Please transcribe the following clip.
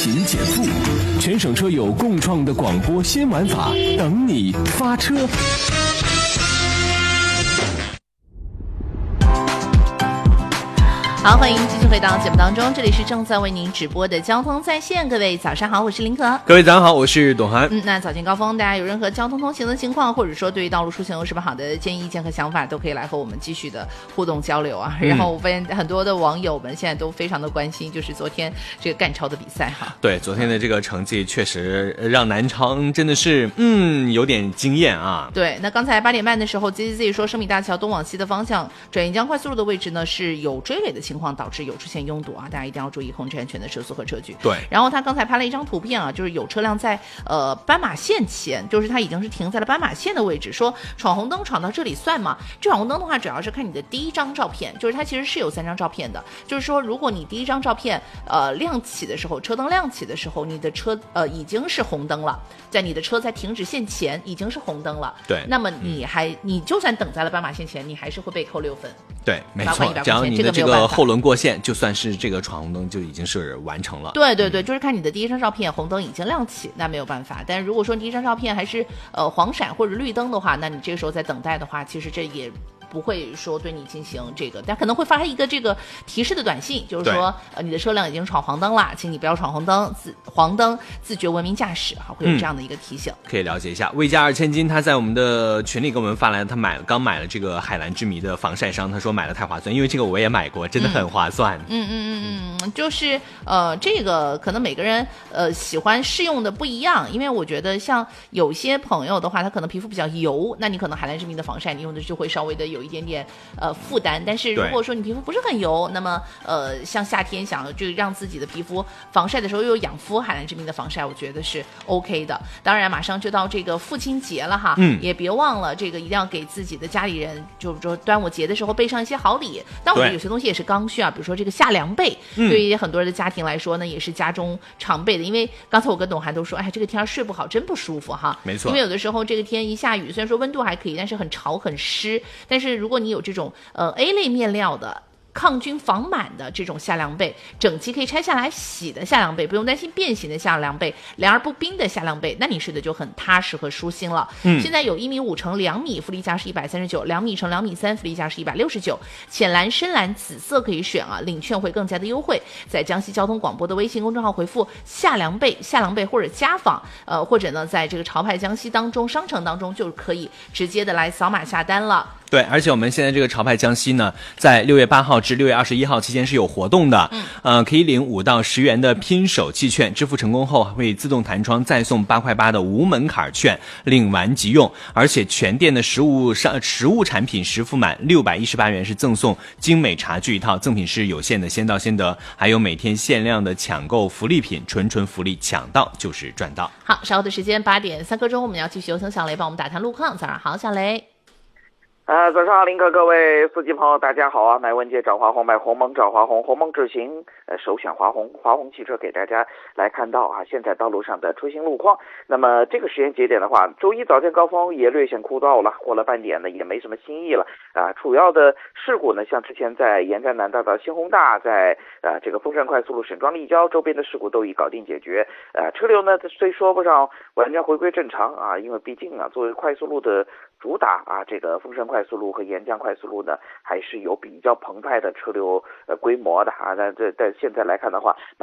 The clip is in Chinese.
勤减负，全省车友共创的广播新玩法，等你发车。 好，欢迎继续回到节目当中，这里是正在为您直播的交通在线，各位早上好，我是林可。 各位早上好，我是董涵。 那早间高峰，大家有任何交通通行的情况，或者说对于道路出行有什么好的建议、意见和想法，都可以来和我们继续的互动交流啊。然后我发现很多的网友们现在都非常的关心，就是昨天这个赣超的比赛哈。 对，昨天的这个成绩确实让南昌真的是有点惊艳啊。 对，那刚才8点半的时候 ，ZZZ 说生米大桥东往西的方向转沿江快速路的位置呢是有追尾的情况，导致有出现拥堵啊，大家一定要注意控制安全的车速和车距。 对， 然后他刚才拍了一张图片啊，就是有车辆在斑马线前，就是他已经是停在了斑马线的位置，说闯红灯闯到这里算吗？这闯红灯的话，主要是看你的第一张照片，就是它其实是有3张照片的，就是说如果你第一张照片亮起的时候，车灯亮起的时候，你的车已经是红灯了，在你的车在停止线前已经是红灯了， 对， 那么你就算等在了斑马线前，你还是会被扣6分。 对，没错，只要你的这个后轮过线，就算是这个闯红灯就已经是完成了。 对对对，就是看你的第一张照片红灯已经亮起，那没有办法。但是如果说第一张照片还是黄闪或者绿灯的话，那你这个时候在等待的话，其实这也不会说对你进行这个，但可能会发一个这个提示的短信，就是说你的车辆已经闯黄灯了，请你不要闯红灯，黄灯自觉文明驾驶哈，会有这样的一个提醒。 可以了解一下。魏家2000金他在我们的群里给我们发来，他刚买了这个海蓝之谜的防晒霜，他说买了太划算，因为这个我也买过，真的很划算。 就是这个可能每个人喜欢适用的不一样，因为我觉得像有些朋友的话，他可能皮肤比较油，那你可能海蓝之谜的防晒你用的就会稍微的有一点点负担。但是如果说你皮肤不是很油，那么像夏天想就让自己的皮肤防晒的时候又有养肤，海蓝之谜的防晒我觉得是 OK 的。当然马上就到这个父亲节了哈，也别忘了这个一定要给自己的家里人，就是说端午节的时候备上一些好礼。但我觉得有些东西也是刚需啊，比如说这个夏凉被，对于很多的家庭来说呢，也是家中常备的。因为刚才我跟董涵都说，哎，这个天睡不好真不舒服哈。 没错， 因为有的时候这个天一下雨，虽然说温度还可以，但是很潮很湿。但是如果你有这种A 类面料的抗菌防螨的这种夏凉被，整齐可以拆下来洗的夏凉被，不用担心变形的夏凉被，凉而不冰的夏凉被，那你睡得就很踏实和舒心了。现在有1.5米乘2米，福利价是139；2米乘2.3米，福利价是169。浅蓝、深蓝、紫色可以选啊，领券会更加的优惠。在江西交通广播的微信公众号回复夏凉被或者家纺，或者呢在这个潮牌江西当中商城当中就可以直接的来扫码下单了。 对，而且我们现在这个潮牌江西呢，在6月8号至6月21号期间是有活动的，可以领5到10元的拼手气券，支付成功后会自动弹窗再送8块8的无门槛券，领完即用。而且全店的实物产品实付满618元是赠送精美茶具一套，赠品是有限的，先到先得，还有每天限量的抢购福利品，纯福利，抢到就是赚到。 好，稍后的时间8点3刻钟，我们要继续有请小雷帮我们打探路况。早上好，小雷。 早上好，林哥，各位司机朋友，大家好啊！买文杰找华虹，买鸿蒙找华虹，鸿蒙智行首选华虹，华虹汽车给大家来看到啊，现在道路上的出行路况。那么这个时间节点的话，周一早间高峰也略显枯燥了，过了半点呢，也没什么新意了啊。主要的事故呢，像之前在沿站南大道新宏大，在这个丰山快速路沈庄立交周边的事故都已搞定解决。车流呢虽说不上完全回归正常啊，因为毕竟啊，作为快速路的主打啊，这个丰山快速路和沿江快速路呢，还是有比较澎湃的车流规模的啊。但现在来看的话，